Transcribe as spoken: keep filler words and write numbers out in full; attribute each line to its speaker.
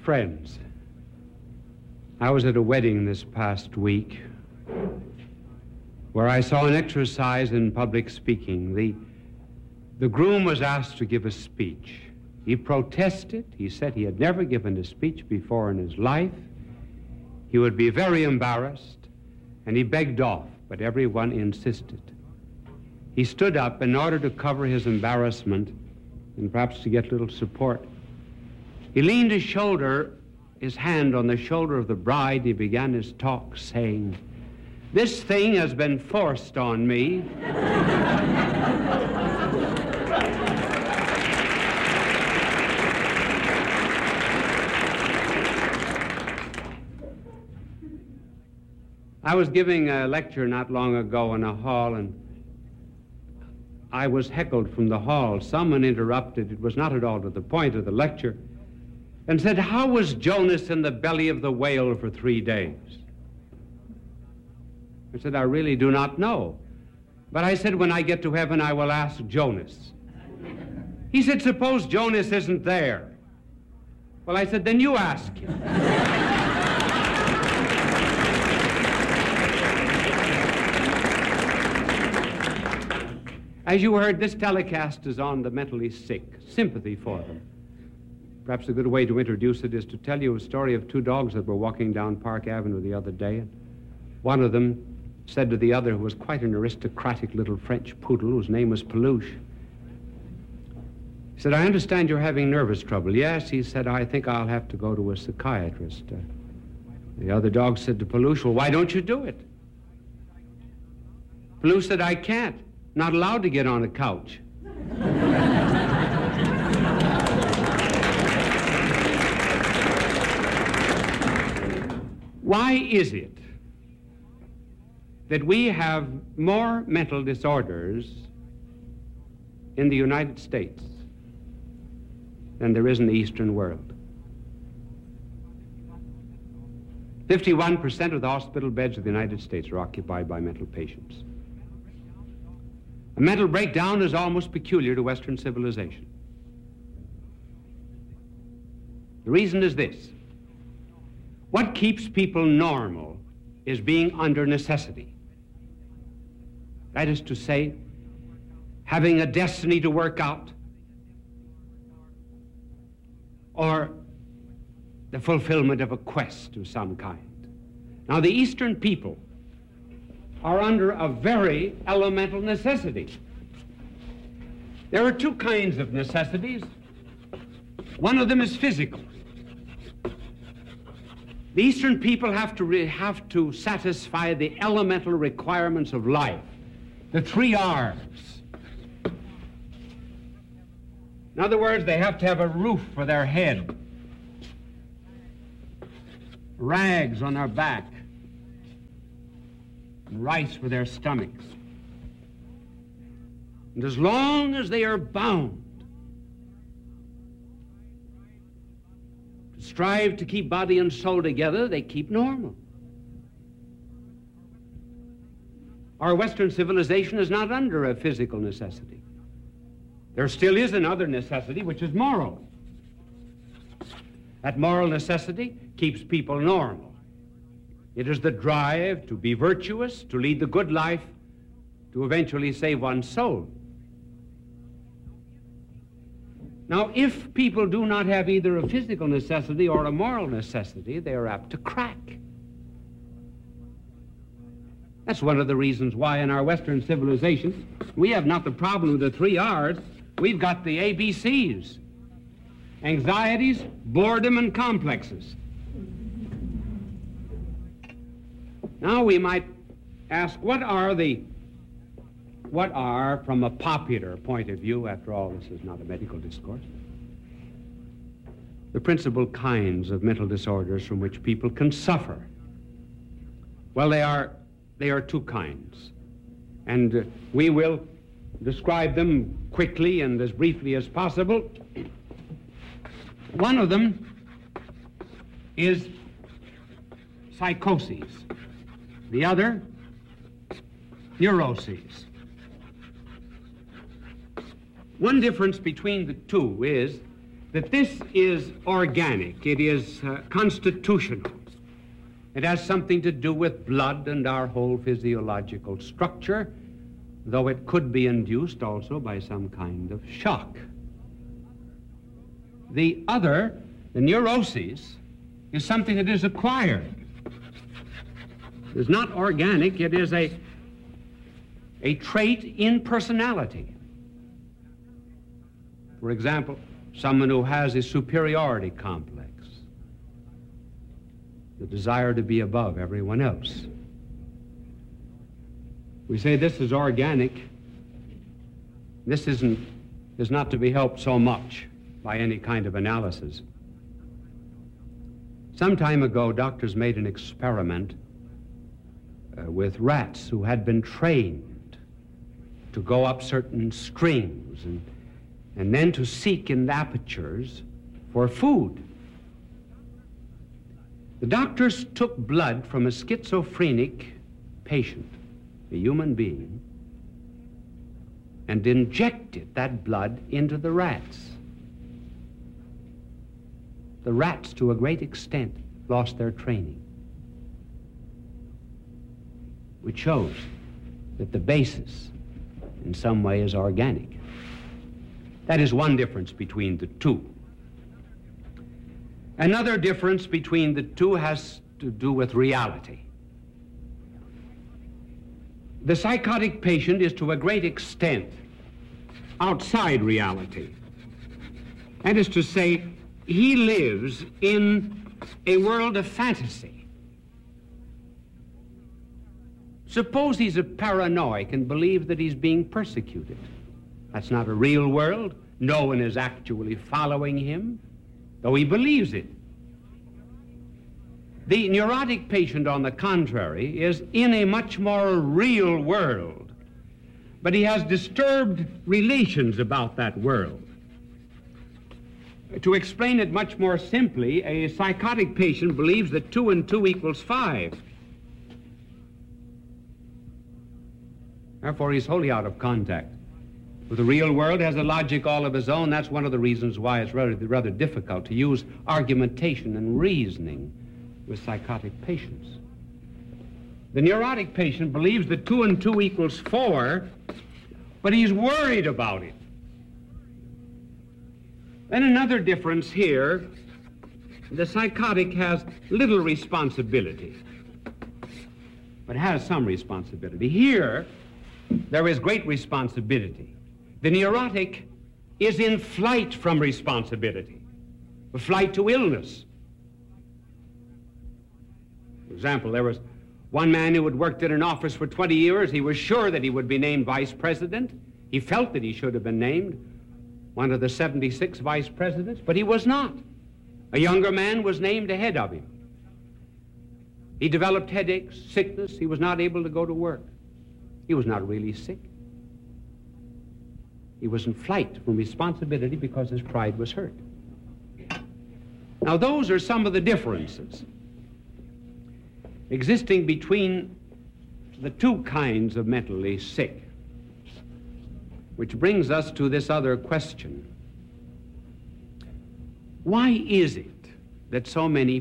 Speaker 1: friends, I was at a wedding this past week where I saw an exercise in public speaking. The, the groom was asked to give a speech. He protested. He said he had never given a speech before in his life. He would be very embarrassed, and he begged off, but everyone insisted. He stood up in order to cover his embarrassment and perhaps to get a little support. He leaned his shoulder, his hand on the shoulder of the bride. He began his talk saying, "This thing has been forced on me." I was giving a lecture not long ago in a hall, and I was heckled from the hall. Someone interrupted, it was not at all to the point of the lecture, and said, "How was Jonas in the belly of the whale for three days?" I said, "I really do not know. But I said, when I get to heaven, I will ask Jonas." He said, "Suppose Jonas isn't there." Well, I said, "Then you ask him." As you heard, this telecast is on the mentally sick, sympathy for them. Perhaps a good way to introduce it is to tell you a story of two dogs that were walking down Park Avenue the other day. And one of them said to the other, who was quite an aristocratic little French poodle, whose name was Peluche, he said, "I understand you're having nervous trouble." "Yes," he said, "I think I'll have to go to a psychiatrist." Uh, the other dog said to Peluche, "Well, why don't you do it?" Peluche said, "I can't. Not allowed to get on a couch." Why is it that we have more mental disorders in the United States than there is in the Eastern world? fifty-one percent of the hospital beds of the United States are occupied by mental patients. A mental breakdown is almost peculiar to Western civilization. The reason is this: what keeps people normal is being under necessity. That is to say, having a destiny to work out, or the fulfillment of a quest of some kind. Now, the Eastern people are under a very elemental necessity. There are two kinds of necessities. One of them is physical. The Eastern people have to re- have to satisfy the elemental requirements of life, the three R's. In other words, they have to have a roof for their head, rags on their back, and rice for their stomachs. And as long as they are bound to strive to keep body and soul together, they keep normal. Our Western civilization is not under a physical necessity. There still is another necessity, which is moral. That moral necessity keeps people normal. It is the drive to be virtuous, to lead the good life, to eventually save one's soul. Now, if people do not have either a physical necessity or a moral necessity, they are apt to crack. That's one of the reasons why in our Western civilization we have not the problem of the three R's, we've got the A B C's: anxieties, boredom, and complexes. Now we might ask, what are the, what are, from a popular point of view, after all, this is not a medical discourse, the principal kinds of mental disorders from which people can suffer? Well, they are, they are two kinds, and uh, we will describe them quickly and as briefly as possible. One of them is psychoses. The other, neuroses. One difference between the two is that this is organic, it is uh, constitutional. It has something to do with blood and our whole physiological structure, though it could be induced also by some kind of shock. The other, the neuroses, is something that is acquired. It is not organic, it is a, a trait in personality. For example, someone who has a superiority complex, the desire to be above everyone else. We say this is organic. This isn't, is not to be helped so much by any kind of analysis. Some time ago, doctors made an experiment uh, with rats who had been trained to go up certain strings and, and then to seek in the apertures for food. The doctors took blood from a schizophrenic patient, a human being, and injected that blood into the rats. The rats, to a great extent, lost their training, which shows that the basis, in some way, is organic. That is one difference between the two. Another difference between the two has to do with reality. The psychotic patient is to a great extent outside reality. That is to say, he lives in a world of fantasy. Suppose he's a paranoic and believes that he's being persecuted. That's not a real world. No one is actually following him, though he believes it. The neurotic patient, on the contrary, is in a much more real world, but he has disturbed relations about that world. To explain it much more simply, a psychotic patient believes that two and two equals five. Therefore, he's wholly out of contact with the real world, has a logic all of his own. That's one of the reasons why it's rather, rather difficult to use argumentation and reasoning with psychotic patients. The neurotic patient believes that two and two equals four, but he's worried about it. Then another difference here, the psychotic has little responsibility, but has some responsibility. Here, there is great responsibility. The neurotic is in flight from responsibility, a flight to illness. For example, there was one man who had worked in an office for twenty years. He was sure that he would be named vice president. He felt that he should have been named one of the seventy-six vice presidents, but he was not. A younger man was named ahead of him. He developed headaches, sickness. He was not able to go to work. He was not really sick. He was in flight from responsibility because his pride was hurt. Now, those are some of the differences existing between the two kinds of mentally sick, which brings us to this other question. Why is it that so many